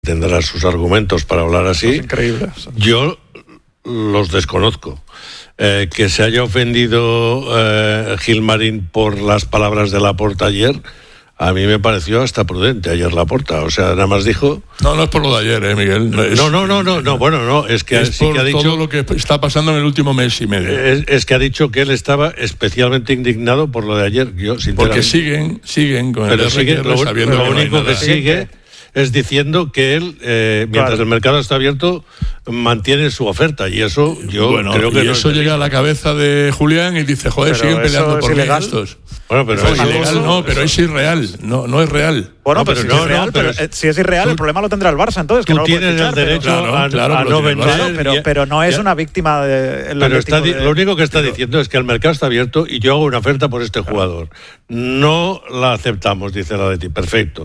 tendrá sus argumentos para hablar así. Es increíble. Yo los desconozco. Que se haya ofendido Gilmarín por las palabras de Laporta ayer, a mí me pareció hasta prudente ayer Laporta. O sea, nada más dijo... No es por lo de ayer, Miguel. No, es que es sí por que ha dicho... todo lo que está pasando en el último mes y medio. Es que ha dicho que él estaba especialmente indignado por lo de ayer. Yo, porque siguen con el RQR sabiendo lo que único no hay que nada. sigue es diciendo que él, mientras el mercado está abierto, mantiene su oferta, y eso yo creo que y eso llega a la cabeza de Julián y dice, joder, pero siguen peleando por mí ilegal. estos. Bueno, pero es ilegal, no, pero es irreal, no es real. Bueno, pero si es irreal, el problema lo tendrá el Barça, entonces. Tú que no tienes el derecho a no vender. Pero no es una víctima de... Lo único que está diciendo es que el mercado está abierto y yo hago una oferta por este jugador. No la aceptamos, dice el Atleti. Perfecto.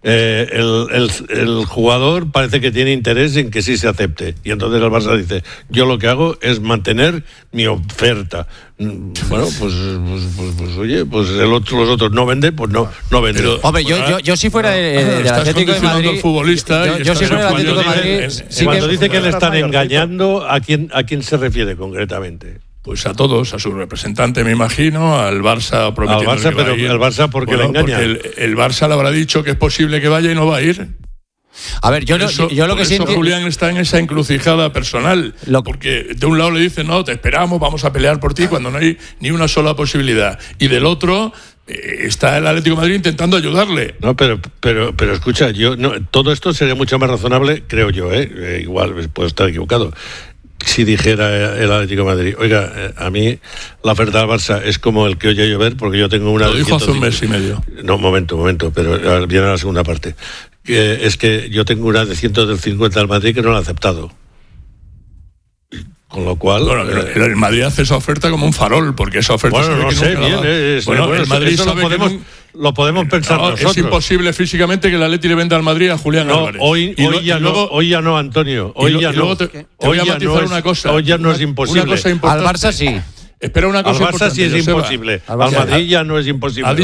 El jugador parece que tiene interés en que sí se acepte, y entonces el Barça dice, yo lo que hago es mantener mi oferta. Bueno, pues oye, pues los otros no venden, pues no venden. Pero, hombre, yo si fuera del Atlético de Madrid, al futbolista, yo si fuera del Atlético de Madrid, cuando dice que le están engañando, ¿a quién se refiere concretamente? Pues a todos, a su representante, me imagino, al Barça prometiendo al Barça, que va a ir. Pero el Barça, ¿por qué le engaña? Porque el Barça le habrá dicho que es posible que vaya y no va a ir. A ver, yo lo que siento... Julián está en esa encrucijada personal, porque de un lado le dicen, no, te esperamos, vamos a pelear por ti, cuando no hay ni una sola posibilidad. Y del otro... está el Atlético de Madrid intentando ayudarle. No, pero escucha, todo esto sería mucho más razonable, creo yo, igual puedo estar equivocado, si dijera el Atlético de Madrid, oiga, a mí la oferta del Barça es como el que oye llover, porque yo tengo una... Lo dijo hace un mes y medio. No, momento, pero viene la segunda parte. Es que yo tengo una de 150 del Madrid que no la ha aceptado. Con lo cual... Bueno, el Madrid hace esa oferta como un farol, porque esa oferta... Bueno, no sé, bien. El Madrid eso sabe lo podemos pensar nosotros. Es imposible físicamente que el Atleti le venda al Madrid a Julián Álvarez. Hoy ya no, Antonio. Hoy ya no. Te voy a matizar una cosa. Hoy ya no es imposible. Una cosa importante. Al Barça sí. Espera una cosa importante. Al Barça sí es imposible. Al Madrid ya no es imposible. Ha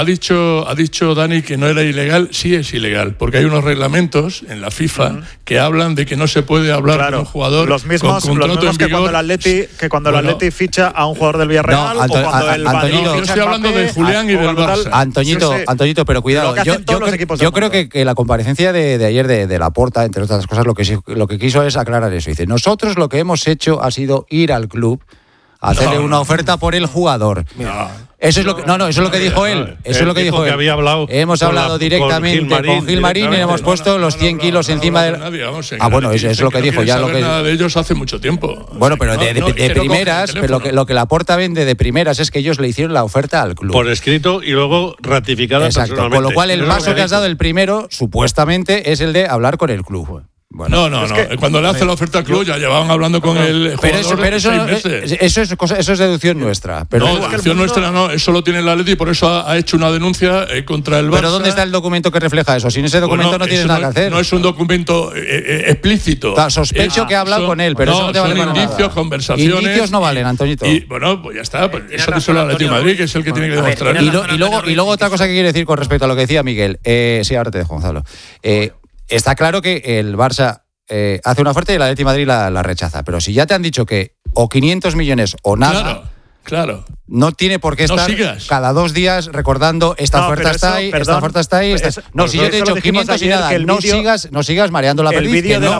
dicho Dani que no era ilegal. Sí es ilegal, porque hay unos reglamentos en la FIFA que hablan de que no se puede hablar con un jugador los mismos que cuando el Atleti ficha a un jugador del Villarreal o cuando el Madrid yo estoy hablando de Julián y del Barça. Antoñito, pero cuidado. Yo creo que la comparecencia de ayer de Laporta, entre otras cosas, lo que quiso es aclarar eso. Dice, nosotros lo que hemos hecho ha sido ir al club, hacerle una oferta por el jugador. Eso es lo que eso es lo que dijo él. Eso es lo que dijo él. Hemos hablado directamente con Gilmarín y hemos puesto los 100 kilos encima del... Bueno, eso es lo que dijo. Ya lo que nada de ellos hace mucho tiempo. Bueno, pero de primeras, pero lo que Laporta vende de primeras es que ellos le hicieron la oferta al club. Por escrito y luego ratificada personalmente. Con lo cual el paso que has dado, el primero, supuestamente, es el de hablar con el club. Bueno, no. Cuando le hace la oferta al club ya llevaban hablando con el jugador. Pero eso es deducción nuestra. Deducción nuestra no, eso lo tiene el Atleti y por eso ha hecho una denuncia contra el Barça. ¿Pero dónde está el documento que refleja eso? Sin ese documento no tienes nada que hacer. No es un documento explícito. Sospecho que ha hablado con él, pero eso no te vale para nada. Son indicios, conversaciones. Indicios no valen, Antoñito. Y bueno, pues ya está. Pues eso es el Atlético de Madrid, que es el que tiene que demostrar. Y luego otra cosa que quiero decir con respecto a lo que decía Miguel. Sí, ahora te dejo, Gonzalo. Está claro que el Barça hace una oferta y el Atlético de Madrid la rechaza. Pero si ya te han dicho que o 500 millones o nada, claro. No tiene por qué estar cada 2 días recordando esta oferta está ahí, esta oferta está ahí. Si yo te he dicho 500 y nada, no sigas mareando la perdiz.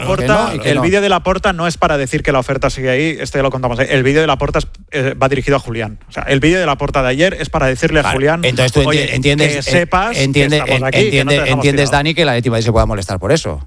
El vídeo de Laporta no es para decir que la oferta sigue ahí, ya lo contamos. El vídeo de Laporta va dirigido a Julián. O sea, el vídeo de Laporta de ayer es para decirle a Julián, entonces tú entiendes, que sepas que estamos aquí, entiendes, Dani, que el Atlético de Madrid se pueda molestar por eso.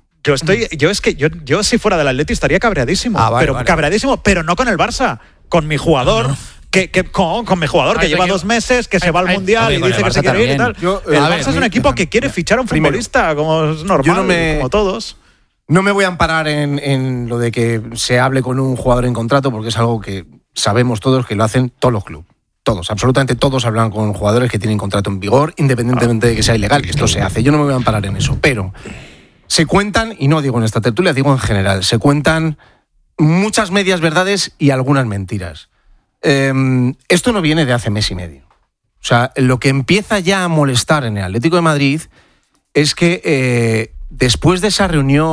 Yo si fuera del Atleti estaría cabreadísimo, cabreadísimo, pero no con el Barça, con mi jugador. Con mi jugador que lleva 2 meses, que se va al Mundial y dice que se quiere ir y tal. El Barça es un equipo que quiere fichar a un futbolista, como es normal, como todos. No me voy a amparar en lo de que se hable con un jugador en contrato, porque es algo que sabemos todos que lo hacen todos los clubes. Todos, absolutamente todos hablan con jugadores que tienen contrato en vigor, independientemente de que sea ilegal, y esto se hace. Yo no me voy a amparar en eso, pero se cuentan, y no digo en esta tertulia, digo en general, se cuentan muchas medias verdades y algunas mentiras. Esto no viene de hace mes y medio. O sea, lo que empieza ya a molestar en el Atlético de Madrid es que después de esa reunión